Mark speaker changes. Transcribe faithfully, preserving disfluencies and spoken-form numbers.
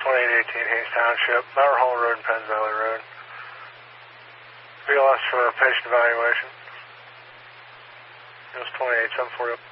Speaker 1: twenty-eight eighteen Hayes Township, Mower Hall Road and Penn Valley Road. B L S for patient evaluation. It was twenty-eight seven forty.